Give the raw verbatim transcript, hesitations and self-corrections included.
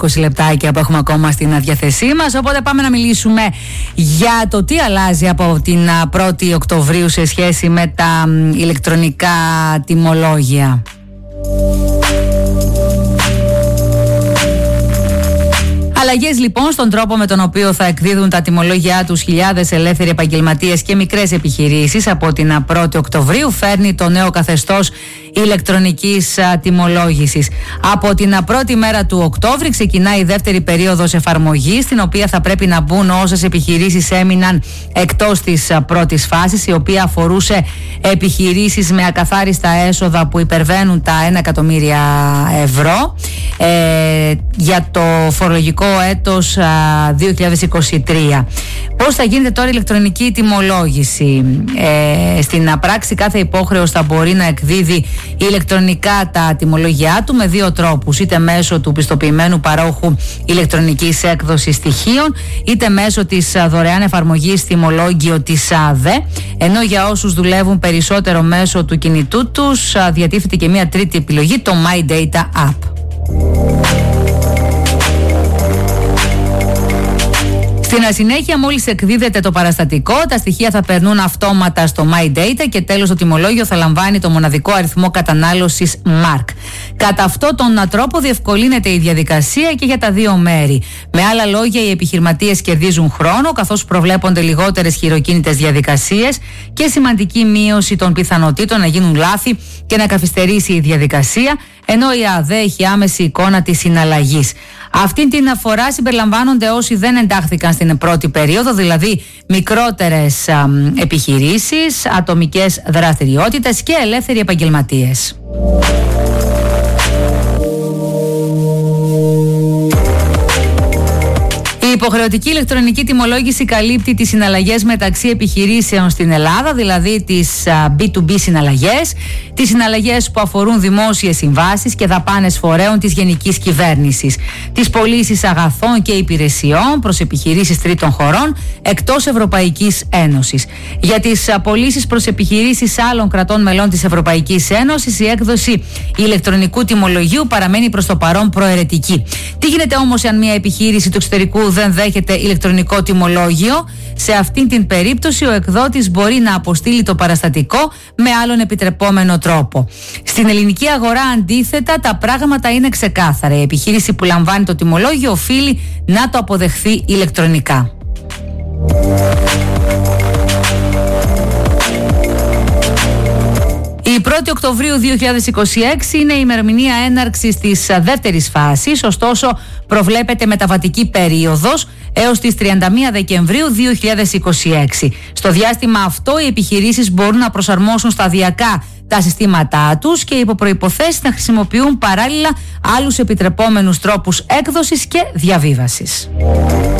είκοσι λεπτάκια που έχουμε ακόμα στην διάθεσή μας, οπότε πάμε να μιλήσουμε για το τι αλλάζει από την πρώτη Οκτωβρίου σε σχέση με τα ηλεκτρονικά τιμολόγια. Αλλαγές λοιπόν στον τρόπο με τον οποίο θα εκδίδουν τα τιμολόγια τους χιλιάδες ελεύθεροι επαγγελματίες και μικρές επιχειρήσεις από την πρώτη Οκτωβρίου φέρνει το νέο καθεστώς ηλεκτρονικής τιμολόγησης. Από την πρώτη μέρα του Οκτώβρη ξεκινάει η δεύτερη περίοδος εφαρμογής, στην οποία θα πρέπει να μπουν όσες επιχειρήσεις έμειναν εκτός της πρώτης φάσης, η οποία αφορούσε επιχειρήσεις με ακαθάριστα έσοδα που υπερβαίνουν τα ένα εκατομμύρια ευρώ ε, για το φορολογικό έτος δύο χιλιάδες είκοσι τρία. Πώς θα γίνεται τώρα η ηλεκτρονική τιμολόγηση? Ε, στην πράξη κάθε υπόχρεος θα μπορεί να εκδίδει ηλεκτρονικά τα τιμολόγια του με δύο τρόπους, είτε μέσω του πιστοποιημένου παρόχου ηλεκτρονικής έκδοσης στοιχείων, είτε μέσω της δωρεάν εφαρμογής τιμολόγιο της ΑΔΕ, ενώ για όσους δουλεύουν περισσότερο μέσω του κινητού τους διατίθεται και μια τρίτη επιλογή, το My Data App. Στην συνέχεια, μόλις εκδίδεται το παραστατικό, τα στοιχεία θα περνούν αυτόματα στο My Data και τέλος το τιμολόγιο θα λαμβάνει το μοναδικό αριθμό κατανάλωσης Mark. Κατά αυτόν τον τρόπο διευκολύνεται η διαδικασία και για τα δύο μέρη. Με άλλα λόγια, οι επιχειρηματίες κερδίζουν χρόνο, καθώς προβλέπονται λιγότερες χειροκίνητες διαδικασίες και σημαντική μείωση των πιθανότητων να γίνουν λάθη και να καθυστερήσει η διαδικασία, ενώ η ΑΔΕ έχει άμεση εικόνα της συναλλαγής. Αυτήν την φορά συμπεριλαμβάνονται όσοι δεν εντάχθηκαν στην πρώτη περίοδο, δηλαδή μικρότερες α, επιχειρήσεις, ατομικές δραστηριότητες και ελεύθεροι επαγγελματίες. Η υποχρεωτική ηλεκτρονική τιμολόγηση καλύπτει τις συναλλαγές μεταξύ επιχειρήσεων στην Ελλάδα, δηλαδή τις μπι του μπι συναλλαγές, τις συναλλαγές που αφορούν δημόσιες συμβάσεις και δαπάνες φορέων της γενικής κυβέρνησης, τις πωλήσεις αγαθών και υπηρεσιών προς επιχειρήσεις τρίτων χωρών εκτός Ευρωπαϊκής Ένωσης. Για τις πωλήσεις προς επιχειρήσεις άλλων κρατών μελών της Ευρωπαϊκής Ένωσης, η έκδοση ηλεκτρονικού τιμολογίου παραμένει προς το παρόν προαιρετική. Τι γίνεται όμως αν μια επιχείρηση του εξωτερικού δεν δέχεται ηλεκτρονικό τιμολόγιο? Σε αυτήν την περίπτωση ο εκδότης μπορεί να αποστείλει το παραστατικό με άλλον επιτρεπόμενο τρόπο. Στην ελληνική αγορά αντίθετα τα πράγματα είναι ξεκάθαρα. Η επιχείρηση που λαμβάνει το τιμολόγιο οφείλει να το αποδεχθεί ηλεκτρονικά. Η πρώτη Οκτωβρίου δύο χιλιάδες είκοσι έξι είναι η ημερομηνία έναρξης της δεύτερης φάσης, ωστόσο προβλέπεται μεταβατική περίοδος έως τις τριάντα μία Δεκεμβρίου δύο χιλιάδες είκοσι έξι. Στο διάστημα αυτό οι επιχειρήσεις μπορούν να προσαρμόσουν σταδιακά τα συστήματά τους και υπό προϋποθέσεις να χρησιμοποιούν παράλληλα άλλους επιτρεπόμενους τρόπους έκδοσης και διαβίβασης.